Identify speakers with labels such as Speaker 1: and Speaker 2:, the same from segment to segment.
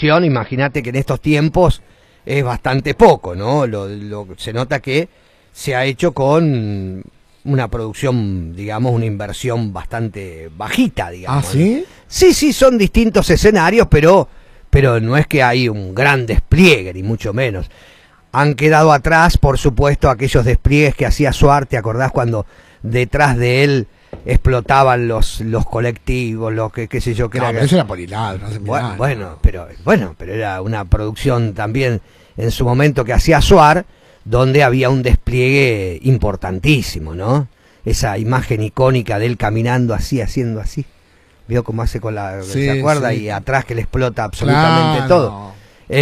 Speaker 1: producción, imagínate que en estos tiempos es bastante poco, ¿no? Se nota que se ha hecho con una producción, digamos, una inversión bastante bajita, digamos.
Speaker 2: ¿Ah, sí?
Speaker 1: Sí, sí, son distintos escenarios, pero no es que hay un gran despliegue, ni mucho menos. Han quedado atrás, por supuesto, aquellos despliegues que hacía Suar, ¿te acordás cuando detrás de él explotaban los colectivos, los que qué sé yo, que
Speaker 2: No,
Speaker 1: era
Speaker 2: pero eso era Polilar, no sé,
Speaker 1: bueno, pero era una producción también en su momento que hacía Suar, donde había un despliegue importantísimo, ¿no? Esa imagen icónica de él caminando así, haciendo así. ¿Vio cómo hace con la...
Speaker 2: Sí,
Speaker 1: ¿se acuerda?
Speaker 2: sí.
Speaker 1: Y atrás que le explota absolutamente
Speaker 2: Claro.
Speaker 1: todo.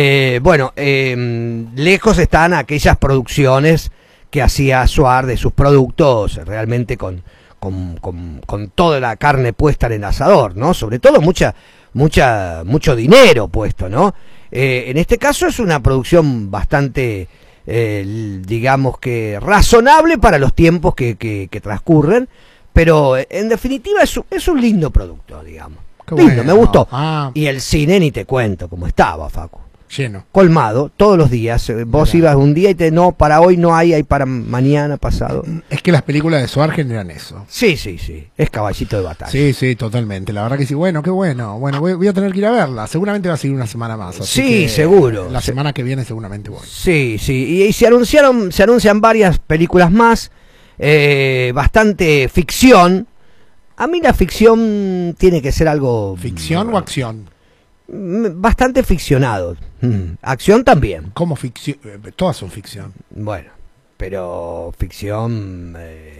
Speaker 1: Lejos están aquellas producciones que hacía Suar de sus productos realmente con toda la carne puesta en el asador, ¿no? Sobre todo mucho dinero puesto, ¿no? En este caso es una producción bastante, digamos que razonable para los tiempos que transcurren, pero en definitiva es un lindo producto, digamos.
Speaker 2: Qué
Speaker 1: Lindo,
Speaker 2: bueno.
Speaker 1: me gustó.
Speaker 2: Ah.
Speaker 1: Y el cine ni te cuento cómo estaba, Facu.
Speaker 2: Lleno.
Speaker 1: Colmado, todos los días. Vos ibas un día y no, para hoy no hay para mañana, pasado.
Speaker 2: Es que las películas de Suar generan eso.
Speaker 1: Sí, es caballito de batalla.
Speaker 2: Sí, sí, totalmente. La verdad que sí. Bueno, qué bueno. Bueno, voy a tener que ir a verla. Seguramente va a seguir una semana más. Así
Speaker 1: Sí,
Speaker 2: que
Speaker 1: seguro.
Speaker 2: La semana que viene seguramente voy.
Speaker 1: Sí. Y se anuncian varias películas más. Bastante ficción. A mí la ficción tiene que ser algo...
Speaker 2: ¿Ficción o acción?
Speaker 1: Bastante ficcionado. Acción también.
Speaker 2: ¿Cómo ficción? Todas son ficción.
Speaker 1: Bueno, pero ficción...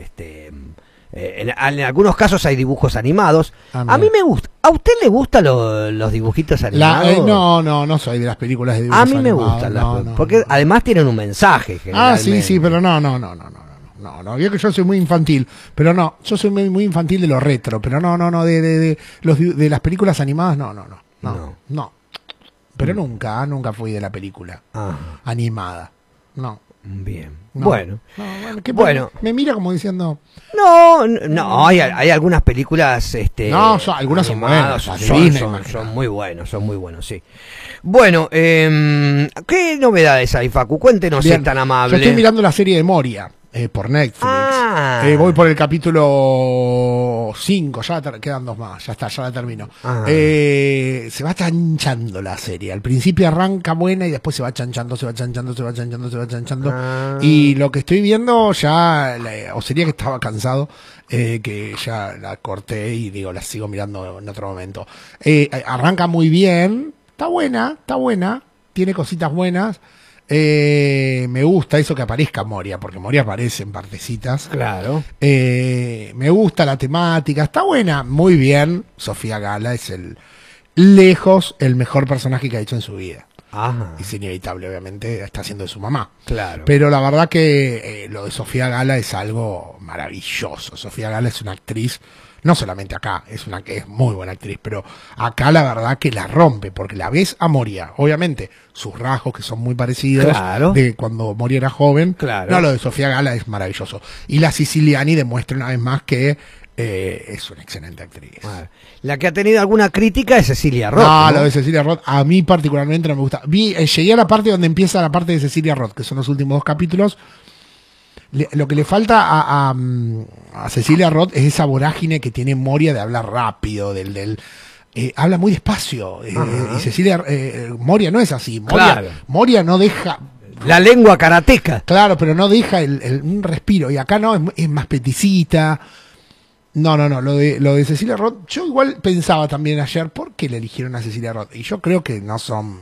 Speaker 1: en algunos casos hay dibujos animados. A mí me gusta. ¿A usted le gustan los dibujitos animados?
Speaker 2: No soy de las películas de dibujos
Speaker 1: A mí me gustan, porque además tienen un mensaje.
Speaker 2: Sí, pero no, yo que yo soy muy infantil, pero no, yo soy muy infantil de lo retro, pero no, de las películas animadas, no. Pero nunca fui de la película animada, no.
Speaker 1: Bien.
Speaker 2: No.
Speaker 1: Bueno.
Speaker 2: Bueno. Me mira como diciendo...
Speaker 1: No, hay algunas películas...
Speaker 2: algunas son buenas.
Speaker 1: Son muy buenos, sí. Bueno, ¿qué novedades hay, Facu? Cuéntenos si es tan amable.
Speaker 2: Yo estoy mirando la serie de Moria. Por Netflix. Voy por el capítulo 5, ya quedan 2 más, ya la termino. Se va chanchando la serie. Al principio arranca buena y después se va chanchando. Y lo que estoy viendo ya, o sería que estaba cansado, que ya la corté y digo, la sigo mirando en otro momento. Arranca muy bien, está buena, tiene cositas buenas. Me gusta eso que aparezca Moria, porque Moria aparece en partecitas.
Speaker 1: Claro.
Speaker 2: Me gusta la temática, está buena, muy bien. Sofía Gala es lejos el mejor personaje que ha hecho en su vida.
Speaker 1: Ajá.
Speaker 2: Es inevitable, obviamente, está haciendo de su mamá.
Speaker 1: Claro.
Speaker 2: Pero la verdad que lo de Sofía Gala es algo maravilloso. Sofía Gala es una actriz, no solamente acá, es muy buena actriz, pero acá la verdad que la rompe, porque la ves a Moria, obviamente, sus rasgos que son muy parecidos,
Speaker 1: claro,
Speaker 2: de cuando Moria era joven.
Speaker 1: Claro.
Speaker 2: No, lo de Sofía Gala es maravilloso. Y la Siciliani demuestra una vez más que es una excelente actriz.
Speaker 1: La que ha tenido alguna crítica es Cecilia Roth.
Speaker 2: No, lo de Cecilia Roth a mí particularmente no me gusta. Llegué a la parte donde empieza la parte de Cecilia Roth, que son los últimos 2 capítulos. Lo que le falta a Cecilia Roth es esa vorágine que tiene Moria de hablar rápido, habla muy despacio. Y Cecilia Moria no es así. Moria no deja...
Speaker 1: La lengua karateca.
Speaker 2: Claro, pero no deja un respiro. Y acá no, es más peticita. No, lo de Cecilia Roth, yo igual pensaba también ayer, ¿por qué le eligieron a Cecilia Roth? Y yo creo que no son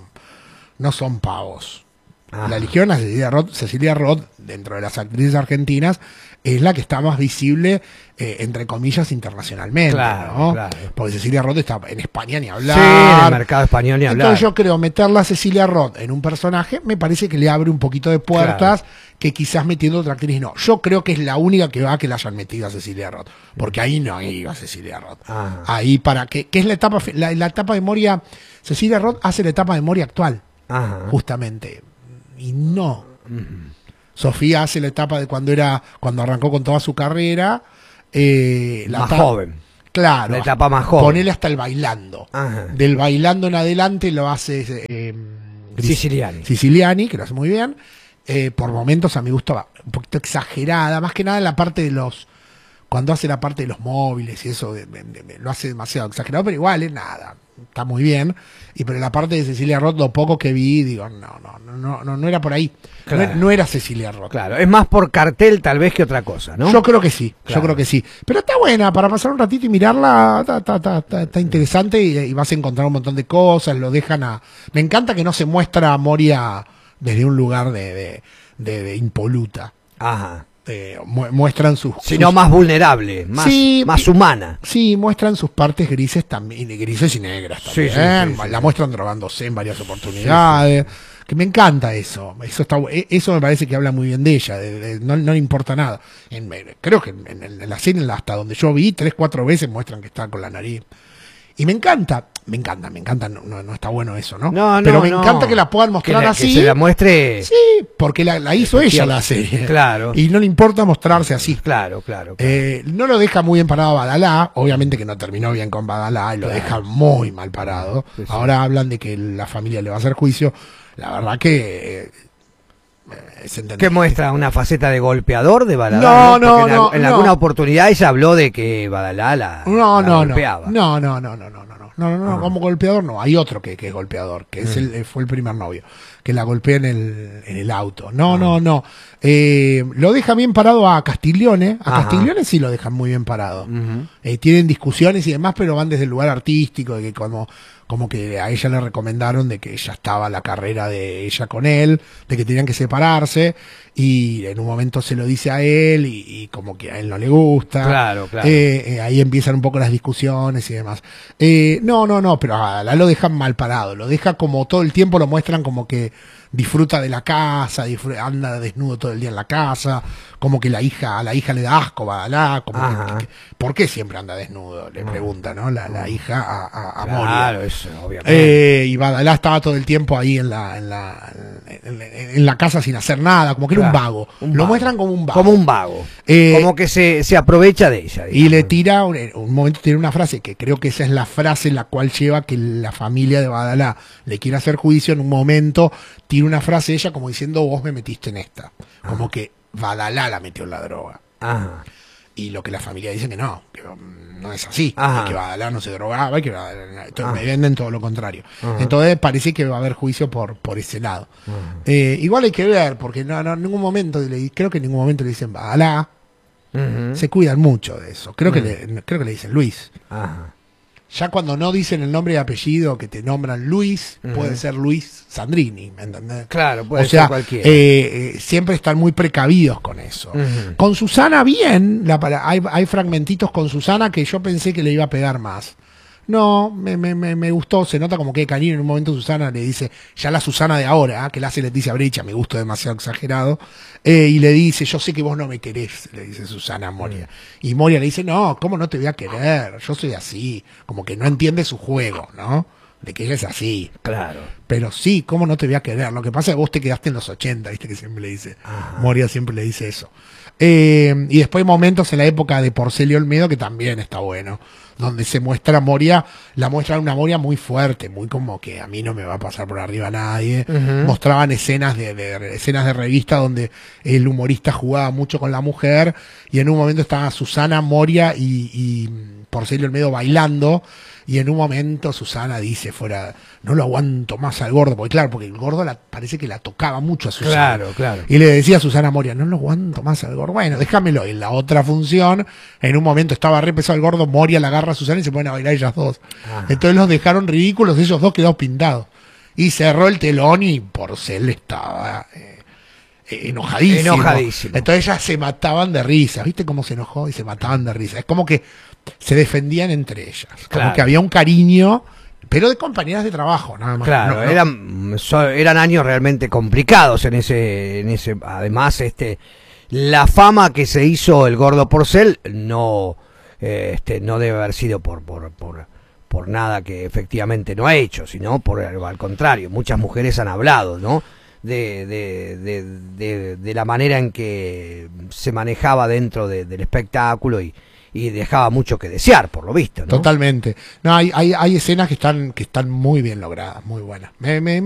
Speaker 2: pavos. La eligieron a Cecilia Roth, dentro de las actrices argentinas, es la que está más visible, entre comillas, internacionalmente,
Speaker 1: claro,
Speaker 2: ¿no?
Speaker 1: Claro.
Speaker 2: Porque Cecilia Roth está en España ni hablar.
Speaker 1: Sí, en el mercado español ni hablar.
Speaker 2: Entonces yo creo, meterla a Cecilia Roth en un personaje, me parece que le abre un poquito de puertas, que quizás metiendo otra actriz no. Yo creo que es la única que va a que la hayan metido a Cecilia Roth, porque ahí no iba Cecilia Roth. Ahí que es la etapa, la etapa de Moria. Cecilia Roth hace la etapa de Moria actual, justamente. Y no. Sofía hace la etapa de cuando arrancó con toda su carrera.
Speaker 1: Más joven.
Speaker 2: Claro.
Speaker 1: La etapa más joven.
Speaker 2: Ponele hasta el bailando.
Speaker 1: Ajá.
Speaker 2: Del bailando en adelante lo hace Siciliani, que lo hace muy bien. Por momentos a mi gusto va un poquito exagerada, más que nada en la parte de los... Cuando hace la parte de los móviles y eso, lo hace demasiado exagerado, pero igual, nada, está muy bien. Pero la parte de Cecilia Roth, lo poco que vi, digo, no era por ahí.
Speaker 1: Claro.
Speaker 2: No era Cecilia Roth.
Speaker 1: Claro, es más por cartel tal vez que otra cosa, ¿no?
Speaker 2: Yo creo que sí,
Speaker 1: Claro.
Speaker 2: yo creo que sí. Pero está buena, para pasar un ratito y mirarla, está interesante y vas a encontrar un montón de cosas, lo dejan a... Me encanta que no se muestra a Moria desde un lugar de impoluta.
Speaker 1: Ajá.
Speaker 2: Muestran
Speaker 1: Sino más vulnerable, más,
Speaker 2: Sí,
Speaker 1: más humana.
Speaker 2: Sí, muestran sus partes grises también, grises y negras
Speaker 1: Sí,
Speaker 2: también.
Speaker 1: sí,
Speaker 2: La muestran drogándose en varias oportunidades. Que me encanta eso. Eso me parece que habla muy bien de ella. No le importa nada. Creo que en la serie, hasta donde yo vi, 3-4 veces muestran que está con la nariz. Y me encanta, no está bueno eso, ¿no? Pero me encanta que la puedan mostrar así.
Speaker 1: Que se la muestre.
Speaker 2: Sí, porque la hizo ella la serie.
Speaker 1: Claro.
Speaker 2: Y no le importa mostrarse así.
Speaker 1: Claro.
Speaker 2: No lo deja muy bien parado a Badalá, obviamente que no terminó bien con Badalá y lo deja muy mal parado.
Speaker 1: Sí.
Speaker 2: Ahora hablan de que la familia le va a hacer juicio. La verdad que es entendible.
Speaker 1: ¿Qué muestra? ¿Una faceta de golpeador de Badalá?
Speaker 2: No,
Speaker 1: en alguna oportunidad ella habló de que Badalá la golpeaba.
Speaker 2: No, como golpeador no. Hay otro que es golpeador, que fue el primer novio, que la golpea en el auto. No. Lo deja bien parado a Castiglione. A Castiglione sí lo dejan muy bien parado. Tienen discusiones y demás, pero van desde el lugar artístico, de que como que a ella le recomendaron de que ya estaba la carrera de ella con él, de que tenían que separarse, y en un momento se lo dice a él y como que a él no le gusta.
Speaker 1: Claro.
Speaker 2: Ahí empiezan un poco las discusiones y demás. Pero la lo dejan mal parado, lo deja como todo el tiempo, lo muestran como que disfruta de la casa, anda desnudo todo el día en la casa, como que a la hija le da asco, Badalá, ¿por qué siempre anda desnudo? Le pregunta, ¿no? La hija a Moria.
Speaker 1: Claro, eso, obviamente.
Speaker 2: Y Badalá estaba todo el tiempo ahí en la casa sin hacer nada, como que era un vago. Lo muestran como un vago.
Speaker 1: Como un vago. Como que se aprovecha de ella.
Speaker 2: Y le tira, un momento tiene una frase, que creo que esa es la frase en la cual lleva que la familia de Badalá le quiere hacer juicio. En un momento tira una frase ella como diciendo, vos me metiste en esta. Como que Badalá la metió en la droga.
Speaker 1: Ajá.
Speaker 2: Y lo que la familia dice que no es así, que Badalá no se drogaba, entonces me venden todo lo contrario. Entonces parece que va a haber juicio por ese lado. Igual hay que ver, porque en ningún momento, creo que en ningún momento le dicen Badalá. Se cuidan mucho de eso. Creo que le dicen Luis. Ya cuando no dicen el nombre y apellido, que te nombran Luis, puede ser Luis Sandrini, ¿me entendés?
Speaker 1: Claro, puede ser cualquiera.
Speaker 2: Siempre están muy precavidos con eso. Con Susana bien, hay fragmentitos con Susana que yo pensé que le iba a pegar más. No, me gustó, se nota como que hay cariño. En un momento Susana le dice, ya la Susana de ahora, que la hace Leticia Brecha, me gusta demasiado exagerado, y le dice, yo sé que vos no me querés, le dice Susana a Moria. Y Moria le dice, no, ¿cómo no te voy a querer? Yo soy así, como que no entiende su juego, ¿no? De que ella es así.
Speaker 1: Claro.
Speaker 2: Pero sí, ¿cómo no te voy a querer? Lo que pasa es que vos te quedaste en los 80, ¿viste? Que siempre le dice. Moria siempre le dice eso. Y después hay momentos en la época de Porcel Olmedo que también está bueno, donde se muestra Moria, la muestra una Moria muy fuerte, muy como que a mí no me va a pasar por arriba nadie. Mostraban escenas de revista donde el humorista jugaba mucho con la mujer, y en un momento estaba Susana, Moria y Porcel Olmedo bailando. Y en un momento Susana dice fuera, no lo aguanto más al gordo, porque el gordo parece que la tocaba mucho a Susana.
Speaker 1: Claro.
Speaker 2: Y le decía a Susana Moria, no lo aguanto más al gordo. Bueno, déjamelo. En la otra función, en un momento estaba re pesado el gordo, Moria la agarra a Susana y se ponen a bailar ellas dos. Entonces los dejaron ridículos, ellos dos quedaron pintados. Y cerró el telón y Porcel estaba enojadísimo. Entonces ellas se mataban de risa. ¿Viste cómo se enojó? Y se mataban de risa. Es como que se defendían entre ellas. Como que había un cariño, pero de compañeras de trabajo, nada más.
Speaker 1: Claro, eran años realmente complicados en ese. Además, la fama que se hizo el gordo Porcel no debe haber sido por nada que efectivamente no ha hecho, sino por algo al contrario. Muchas mujeres han hablado, ¿no? De la manera en que se manejaba dentro del espectáculo y y dejaba mucho que desear, por lo visto, ¿no?
Speaker 2: Totalmente. No, hay escenas que están muy bien logradas, muy buenas.